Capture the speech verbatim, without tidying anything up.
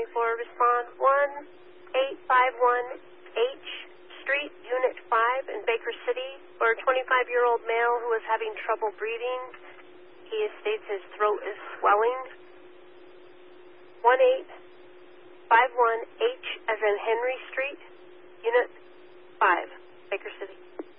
four, respond one eight five one H Street, Unit five in Baker City, for a twenty-five-year-old male who is having trouble breathing. He states his throat is swelling. one eight five one H as in Henry Street, Unit five, Baker City.